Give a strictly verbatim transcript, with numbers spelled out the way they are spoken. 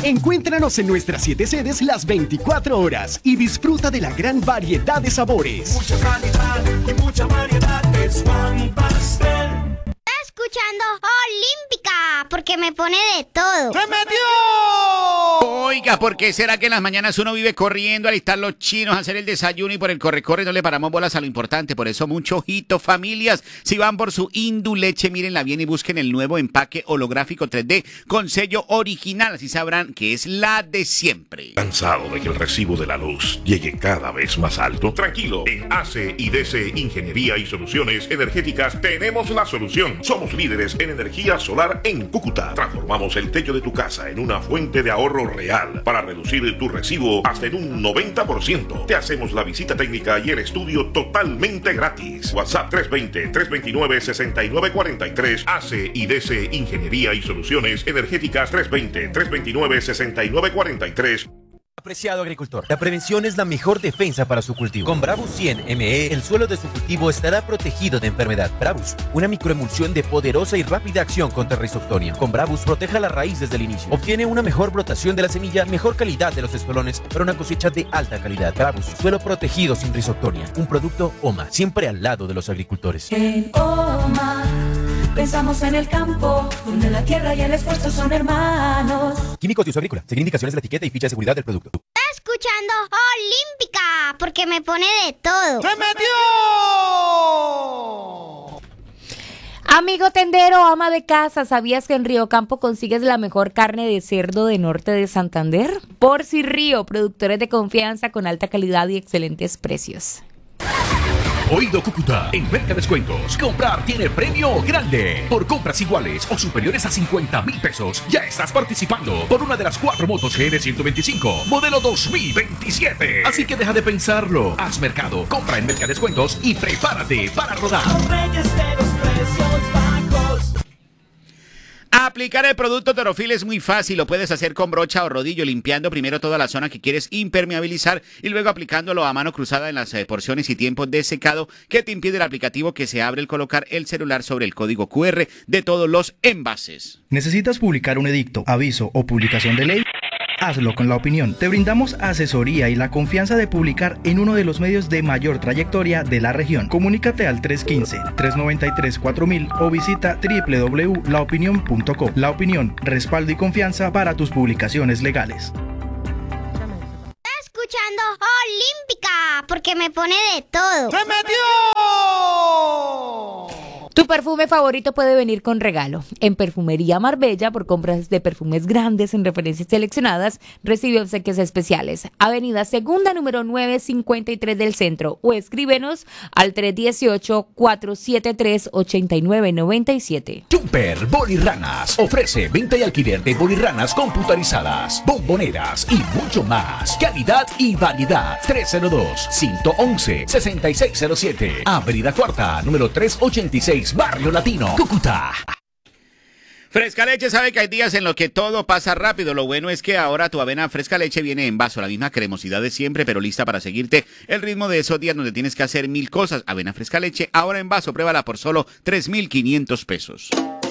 Encuéntranos en nuestras siete sedes las veinticuatro horas y disfruta de la gran variedad de sabores. Mucha calidad y mucha variedad es Pan Pastel. Está escuchando Olímpica porque me pone de todo. ¡Se metió! Oiga, ¿por qué será que en las mañanas uno vive corriendo a alistar los chinos, a hacer el desayuno y por el corre-corre no le paramos bolas a lo importante? Por eso mucho ojito, familias. Si van por su Induleche, mírenla bien y busquen el nuevo empaque holográfico tres D con sello original. Así sabrán que es la de siempre. ¿Cansado de que el recibo de la luz llegue cada vez más alto? Tranquilo, en A C y D C Ingeniería y Soluciones Energéticas tenemos la solución. Somos líderes en energía solar en Cúcuta. Transformamos el techo de tu casa en una fuente de ahorro real para reducir tu recibo hasta en un noventa por ciento. Te hacemos la visita técnica y el estudio totalmente gratis. WhatsApp tres dos cero, tres dos nueve, seis nueve cuatro tres. A C y D C Ingeniería y Soluciones Energéticas tres dos cero, tres dos nueve, seis nueve cuatro tres. Apreciado agricultor, la prevención es la mejor defensa para su cultivo. Con Bravus cien M E, el suelo de su cultivo estará protegido de enfermedad. Bravus, una microemulsión de poderosa y rápida acción contra Rhizoctonia. Con Bravus, proteja la raíz desde el inicio. Obtiene una mejor brotación de la semilla, mejor calidad de los espolones para una cosecha de alta calidad. Bravus, suelo protegido sin Rhizoctonia. Un producto OMA, siempre al lado de los agricultores. En OMA pensamos en el campo, donde la tierra y el esfuerzo son hermanos. Químicos de uso agrícola. Seguir indicaciones de la etiqueta y ficha de seguridad del producto. Está escuchando Olímpica porque me pone de todo. ¡Se metió! Amigo tendero, ama de casa, ¿sabías que en Río Campo consigues la mejor carne de cerdo de norte de Santander? Porci Río, productores de confianza con alta calidad y excelentes precios. Oído Cúcuta, en Mercadescuentos, comprar tiene premio grande. Por compras iguales o superiores a cincuenta mil pesos, ya estás participando por una de las cuatro motos G N ciento veinticinco, modelo dos mil veintisiete. Así que deja de pensarlo, haz mercado, compra en Mercadescuentos y prepárate para rodar. Aplicar el producto Torofil es muy fácil, lo puedes hacer con brocha o rodillo, limpiando primero toda la zona que quieres impermeabilizar y luego aplicándolo a mano cruzada en las eh, porciones y tiempos de secado que te impide el aplicativo que se abre al colocar el celular sobre el código Q R de todos los envases. ¿Necesitas publicar un edicto, aviso o publicación de ley? Hazlo con La Opinión. Te brindamos asesoría y la confianza de publicar en uno de los medios de mayor trayectoria de la región. Comunícate al tres uno cinco, tres nueve tres, cuatro mil o visita doble u doble u doble u punto la opinión punto com. La Opinión, respaldo y confianza para tus publicaciones legales. Está escuchando Olímpica porque me pone de todo. ¡Se metió! Tu perfume favorito puede venir con regalo. En Perfumería Marbella, por compras de perfumes grandes en referencias seleccionadas, recibe obsequios especiales. Avenida Segunda, número novecientos cincuenta y tres del Centro. O escríbenos al tres uno ocho, cuatro siete tres, ocho nueve nueve siete. Jumper Bolirranas ofrece venta y alquiler de bolirranas computarizadas, bomboneras y mucho más. Calidad y variedad. tres cero dos, cinco uno uno, seis seis cero siete. Avenida Cuarta, número trescientos ochenta y seis, Barrio Latino, Cúcuta. Fresca Leche sabe que hay días en los que todo pasa rápido. Lo bueno es que ahora tu avena Fresca Leche viene en vaso, la misma cremosidad de siempre, pero lista para seguirte el ritmo de esos días donde tienes que hacer mil cosas. Avena Fresca Leche, ahora en vaso, pruébala por solo tres mil quinientos pesos.